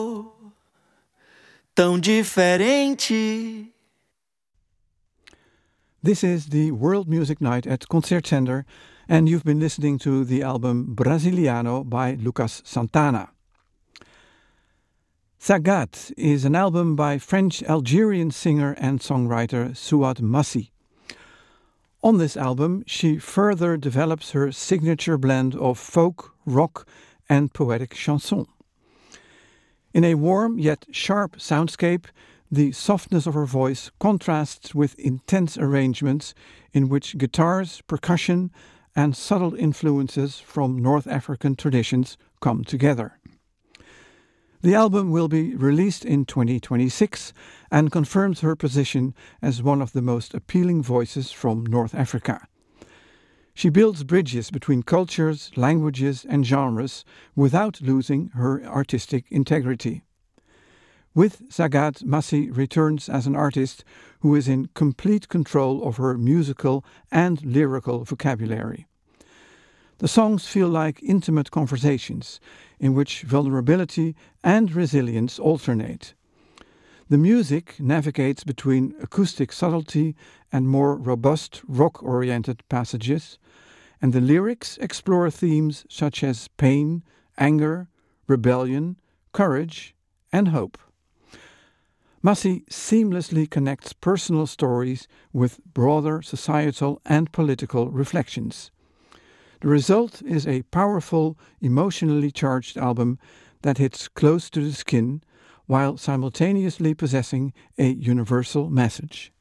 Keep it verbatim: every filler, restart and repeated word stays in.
tão diferente. This is the World Music Night at Concertcenter, and you've been listening to the album Brasiliano by Lucas Santana. Sagat is an album by French-Algerian singer and songwriter Suad Massi. On this album, she further develops her signature blend of folk, rock, and poetic chanson. In a warm yet sharp soundscape, the softness of her voice contrasts with intense arrangements in which guitars, percussion, and subtle influences from North African traditions come together. The album will be released in twenty twenty-six and confirms her position as one of the most appealing voices from North Africa. She builds bridges between cultures, languages, and genres without losing her artistic integrity. With Sagat, Massi returns as an artist who is in complete control of her musical and lyrical vocabulary. The songs feel like intimate conversations in which vulnerability and resilience alternate. The music navigates between acoustic subtlety and more robust rock-oriented passages, and the lyrics explore themes such as pain, anger, rebellion, courage, and hope. Massi seamlessly connects personal stories with broader societal and political reflections. The result is a powerful, emotionally charged album that hits close to the skin while simultaneously possessing a universal message.